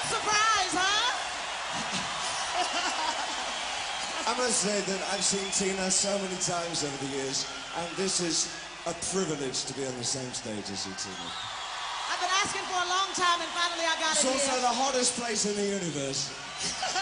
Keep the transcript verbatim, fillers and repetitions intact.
surprise, huh? I must say that I've seen Tina so many times over the years, and this is a privilege to be on the same stage as you, Tina. I've been asking for a long time, and finally I got It's it also here. the hottest place in the universe.